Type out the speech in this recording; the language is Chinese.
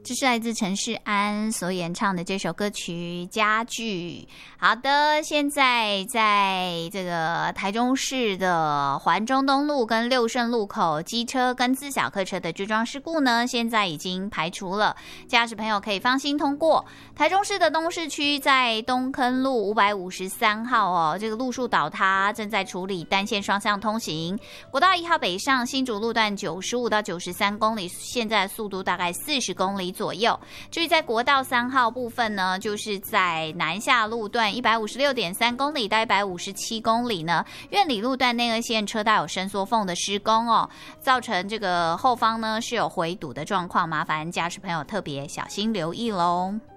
这是来自陈世安所演唱的这首歌曲《家具》。好的，现在在这个台中市的环中东路跟六顺路口机车跟自小客车的追撞事故呢，现在已经排除了，驾驶朋友可以放心通过。台中市的东市区在东坑路553号哦，这个路树倒塌正在处理，单线双向通行。国道1号北上新竹路段95到93公里，现在速度大概40公里左右。至于在国道3号部分呢，就是在南下路段156.3公里到157公里呢，苑里路段内二线车道有伸缩缝的施工哦，造成这个后方呢是有回堵的状况，麻烦驾驶朋友特别小心留意喽。